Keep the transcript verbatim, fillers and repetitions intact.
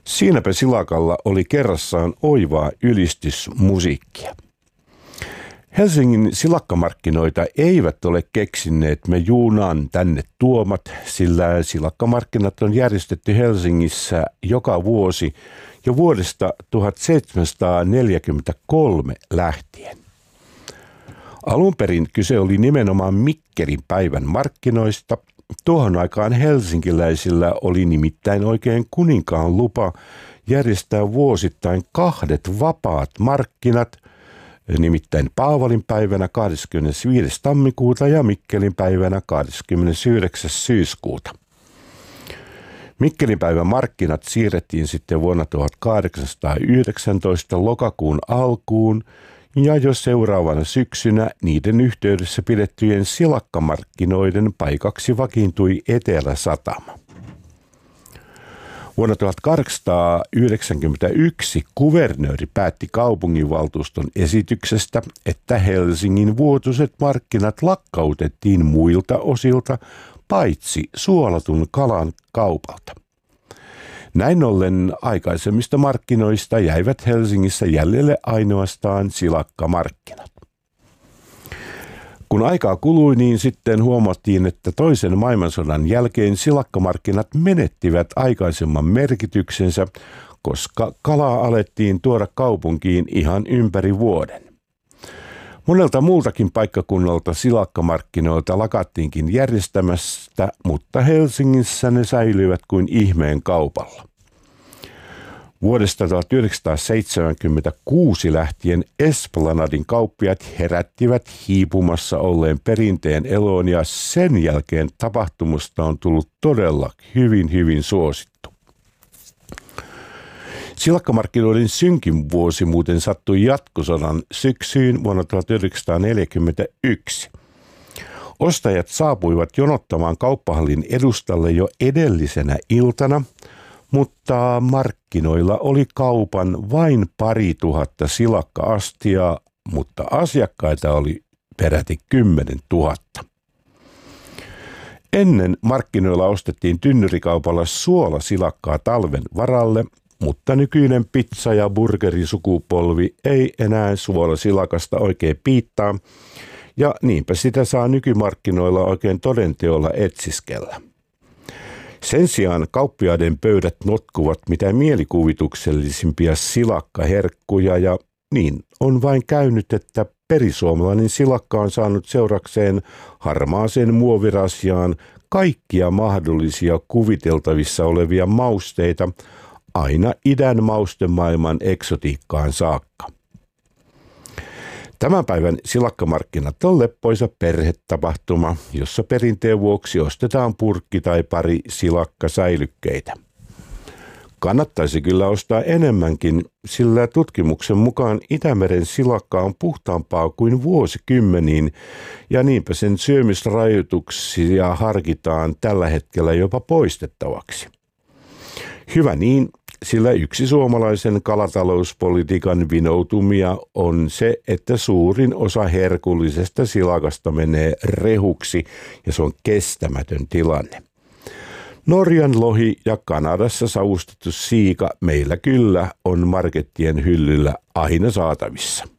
Siinäpä silakalla oli kerrassaan oivaa ylistysmusiikkia. Helsingin silakkamarkkinoita eivät ole keksineet me Juunan tänne tuomat, sillä silakkamarkkinat on järjestetty Helsingissä joka vuosi jo vuodesta tuhatseitsemänsataaneljäkymmentäkolme lähtien. Alun perin kyse oli nimenomaan Mikkelin päivän markkinoista. Tuohon aikaan helsinkiläisillä oli nimittäin oikein kuninkaan lupa järjestää vuosittain kahdet vapaat markkinat, nimittäin Paavalin päivänä kahdeskymmenesviides tammikuuta ja Mikkelin päivänä kahdeskymmenesyhdeksäs syyskuuta. Mikkelin päivän markkinat siirrettiin sitten vuonna tuhatkahdeksansataayhdeksäntoista lokakuun alkuun ja jo seuraavana syksynä niiden yhteydessä pidettyjen silakkamarkkinoiden paikaksi vakiintui Etelä-Satama. Vuonna tuhatkahdeksansataayhdeksänkymmentäyksi kuvernööri päätti kaupunginvaltuuston esityksestä, että Helsingin vuotuiset markkinat lakkautettiin muilta osilta paitsi suolatun kalan kaupalta. Näin ollen aikaisemmista markkinoista jäivät Helsingissä jäljelle ainoastaan silakkamarkkinat. Kun aikaa kului, niin sitten huomattiin, että toisen maailmansodan jälkeen silakkamarkkinat menettivät aikaisemman merkityksensä, koska kalaa alettiin tuoda kaupunkiin ihan ympäri vuoden. Monelta muultakin paikkakunnalta silakkamarkkinoilta lakattiinkin järjestämästä, mutta Helsingissä ne säilyivät kuin ihmeen kaupalla. Vuodesta tuhatyhdeksänsataaseitsemänkymmentäkuusi lähtien Esplanadin kauppiaat herättivät hiipumassa olleen perinteen eloon ja sen jälkeen tapahtumasta on tullut todella hyvin hyvin suosittu. Silakkamarkkinoiden synkin vuosi muuten sattui jatkosodan syksyyn vuonna tuhatyhdeksänsataaneljäkymmentäyksi. Ostajat saapuivat jonottamaan kauppahallin edustalle jo edellisenä iltana, mutta markkinoilla oli kaupan vain pari tuhatta silakka-astiaa, mutta asiakkaita oli peräti kymmenen tuhatta. Ennen markkinoilla ostettiin tynnyrikaupalla suolasilakkaa talven varalle, mutta nykyinen pizza- ja burgerisukupolvi ei enää suolasilakasta oikein piittaa, ja niinpä sitä saa nykymarkkinoilla oikein todenteolla etsiskellä. Sen sijaan kauppiaiden pöydät notkuvat mitä mielikuvituksellisimpia silakkaherkkuja, ja niin on vain käynyt, että perisuomalainen silakka on saanut seurakseen harmaaseen muovirasiaan kaikkia mahdollisia kuviteltavissa olevia mausteita, aina idän maustemaailman eksotiikkaan saakka. Tämän päivän silakkamarkkinat on leppoisa perhetapahtuma, jossa perinteen vuoksi ostetaan purkki tai pari silakkasäilykkeitä. Kannattaisi kyllä ostaa enemmänkin, sillä tutkimuksen mukaan Itämeren silakka on puhtaampaa kuin vuosikymmeniin, ja niinpä sen syömisrajoituksia harkitaan tällä hetkellä jopa poistettavaksi. Hyvä niin, sillä yksi suomalaisen kalatalouspolitiikan vinoutumia on se, että suurin osa herkullisesta silakasta menee rehuksi, ja se on kestämätön tilanne. Norjan lohi ja Kanadassa savustettu siika meillä kyllä on markettien hyllyllä aina saatavissa.